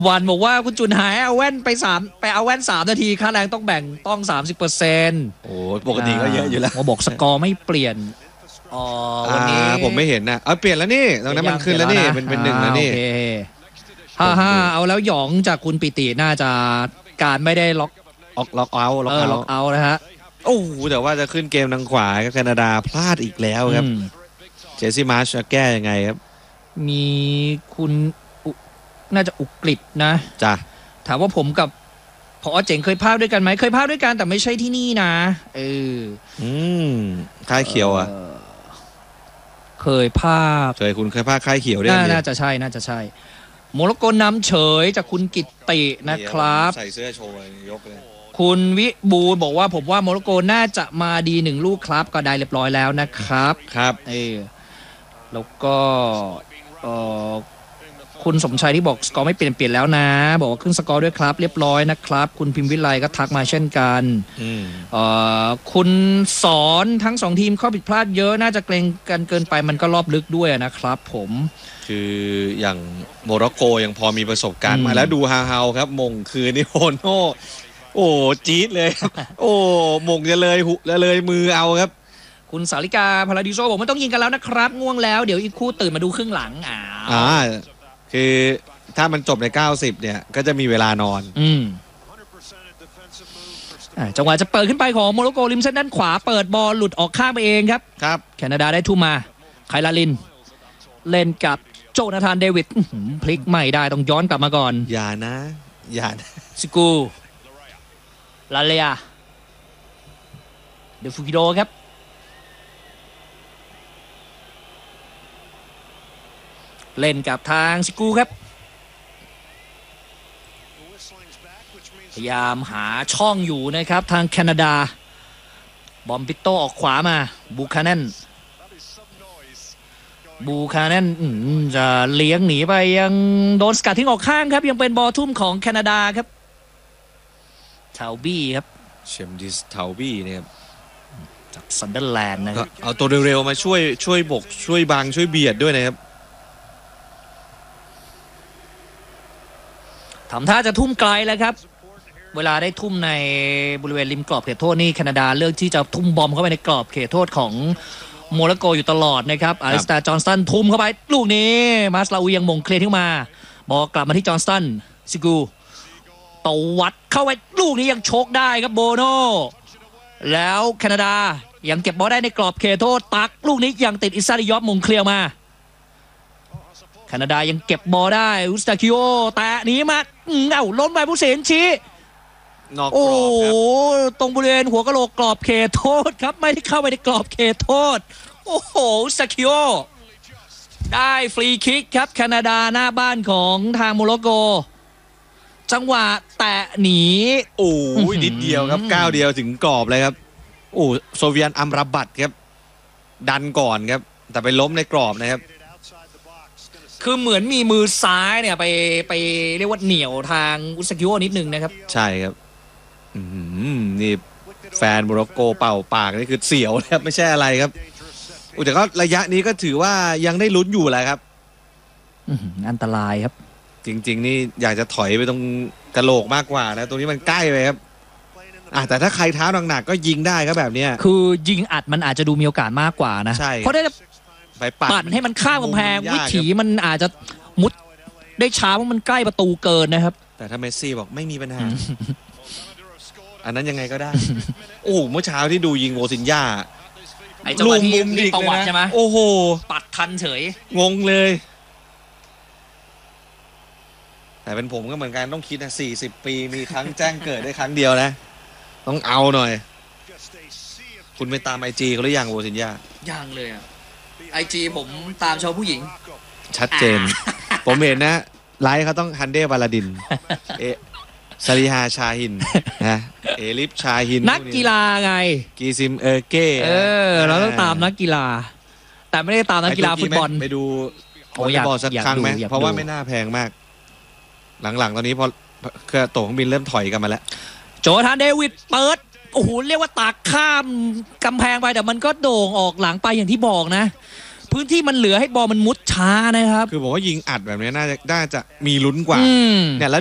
วันบอกว่าคุณจุนหายเอาแว่นไปเอาแว่น3 นาทีค่าแรงต้องแบ่งต้อง 30% โอ้ปกติก็เยอะอยู่แล้วมาบอกสกอร์ไม่เปลี่ยนวันนี้ผมไม่เห็นนะเปลี่ยนแล้วนี่ตรงนั้นมันขึ้นแล้วนี่เป็น1แล้วนี่ 55เอาแล้วหยองจากคุณปิติน่าจะการไม่ได้ล็อกเอานะฮะโอ้แต่ว่าจะขึ้นเกมทางขวาแคนาดาพลาดอีกแล้วครับเจสซี่มาร์ชจะแก้ยังไงครับมีคุณน่าจะอุกฤษนะจ้ะถามว่าผมกับพอเจ๋งเคยพากด้วยกันไหมเคยพากด้วยกันแต่ไม่ใช่ที่นี่นะค่ายเขียวเคยพากคุณเคยพากค่ายเขียวด้วยน่าจะใช่โมร็อกโกนำเฉยจากคุณกิตตินะครับใส่เสื้อโชว์ยกเลยคุณวิบูลบอกว่าผมว่าโมร็อกโกน่าจะมาดี1 ลูกครับก็ได้เรียบร้อยแล้วนะครับครับแล้วก็คุณสมชัยที่บอกสกอร์ไม่เปลี่ยนแล้วนะบอกว่าขึ้นสกอร์ด้วยครับเรียบร้อยนะครับคุณพิมพ์วิไลก็ทักมาเช่นกันคุณสอนทั้ง2 ทีมข้อผิดพลาดเยอะน่าจะเกรงกันเกินไปมันก็รอบลึกด้วยนะครับผมคืออย่างโมร็อกโกยังพอมีประสบการณ์มาแล้วดูฮาครับมงคืนนี่โโอ้จี๊ดเลยโอ้มงจะเลยมือเอาครับคุณสาริกาพาราดิโซบอกไม่ต้องยิงกันแล้วนะครับง่วงแล้วเดี๋ยวอีกคู่ตื่นมาดูครึ่งหลังคือถ้ามันจบใน90เนี่ยก็จะมีเวลานอนจังหวะจะเปิดขึ้นไปของโมร็อกโกริมเส้นด้านขวาเปิดบอลหลุดออกข้างไปเองครับแคนาดาได้ทุ่มมาไคลาลินเล่นกับโจนาธานเดวิดพลิกไม่ได้ต้องย้อนกลับมาก่อนอย่านะซิกูลาเลียเดฟูกิโดครับเล่นกับทางซิกูครับพยายามหาช่องอยู่นะครับทางแคนาดาบอมปิโตออกขวามาบูคาเนนจะเลี้ยงหนีไปยังโดนสกัดทิ้งออกข้างครับยังเป็นบอลทุ่มของแคนาดาครับเทาบี้ครับเชมดิสเทาบี้เนี่ยครับจากซันเดอร์แลนด์นะครับเอาตัวเร็วๆมาช่วยบกช่วยบังช่วยเบียดด้วยนะครับทำท่าจะทุ่มไกลแล้วครับเวลาได้ทุ่มในบริเวณริมกรอบเขตโทษนี่แคนาดาเลือกที่จะทุ่มบอมเข้าไปในกรอบเขตโทษของโมร็อกโกอยู่ตลอดนะครับอาริสตาจอห์นสตันทุ่มเข้าไปลูกนี้มาสลาอูยังมงเคลียร์ขึ้นมาบอลกลับมาที่จอห์นสตันซิกูตวัดเข้าไปลูกนี้ยังชกได้ครับโบโนแล้วแคนาดายังเก็บบอลได้ในกรอบเขตโทษตักลูกนี้ยังติดอิซาริยอฟมงเคลียร์มาแคนาดายังเก็บบอลได้อุสตาคิโอแต่หนีมาล้มไปผู้เสียชี้โอ้ตรงบริเวณหัวกะโหลกกรอบเขตโทษครับไม่ได้เข้าไปในกรอบเขตโทษโอ้โหอุสตาคิโอได้ฟรีคิกครับแคนาดาหน้าบ้านของทางโมร็อกโกจังหวะแตะหนีนิดเดียวครับก้าวเดียวถึงกรอบเลยครับโซเวียนอัมราบัตครับดันก่อนครับแต่ไปล้มในกรอบนะครับคือเหมือนมีมือซ้ายเนี่ยไปเรียกว่าเหนี่ยวทางอุสกิโอนิดนึงนะครับใช่ครับนี่แฟนโมร็อกโกเป่าปากนี่คือเสียวนะครับไม่ใช่อะไรครับแต่ก็ระยะนี้ก็ถือว่ายังได้ลุ้นอยู่แหละครับอันตรายครับจริงๆนี่อยากจะถอยไปตรงกะโหลกมากกว่านะตรงนี้มันใกล้ไปครับแต่ถ้าใครเท้าหนักๆก็ยิงได้ครับแบบนี้คือยิงอัดมันอาจจะดูมีโอกาสมากกว่านะเพราะได้ปั่นให้มันข้ามกำแพงวิถีมันอาจจะมุดได้ช้าเพราะมันใกล้ประตูเกินนะครับแต่ถ้าเมสซี่บอกไม่มีปัญหาอันนั้นยังไงก็ได้เมื่อเช้าที่ดูยิงโอซินญ่าลูกมุมดีประวัติใช่ไหมโอ้โหปัดทันเฉยงงเลยแต่เป็นผมก็เหมือนกันต้องคิดนะ40 ปีมีครั้งแจ้งเกิดได้ครั้งเดียวนะต้องเอาหน่อยคุณไปตามIGเขาหรือยังโอซินญ่ายังเลยIG ผมตามชาวผู้หญิงชัดเจนผมเห็นนะไลฟ์เขาต้องฮันเดบาลาดินซาริฮาชาฮินนะเอลิฟชาฮินนักกีฬาไงกีซิมเก้เราต้องตามนักกีฬาแต่ไม่ได้ตามนักกีฬาฟุตบอลไปดูวอลเลย์บอลสักครั้งไหมเพราะว่าไม่น่าแพงมากหลังๆตอนนี้พอเครื่องตั๋วเครื่องบินเริ่มถอยกันมาแล้วโจธานเดวิดเปิดเรียกว่าตักข้ามกำแพงไปแต่มันก็โด่งออกหลังไปอย่างที่บอกนะพื้นที่มันเหลือให้บอลมันมุดช้านะครับคือผมว่ายิงอัดแบบนี้น่าจะมีลุ้นกว่าเนี่ยแล้ว